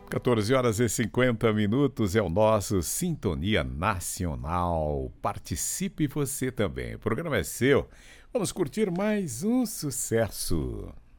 14 horas e 50 minutos é o nosso Sintonia Nacional. Participe você também. O programa é seu. Vamos curtir mais um sucesso.